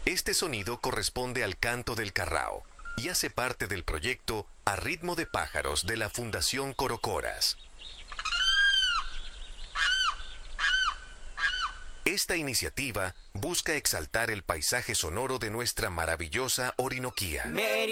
Este sonido corresponde al canto del carrao y hace parte del proyecto A Ritmo de Pájaros de la Fundación Corocoras. Esta iniciativa busca exaltar el paisaje sonoro de nuestra maravillosa Orinoquía.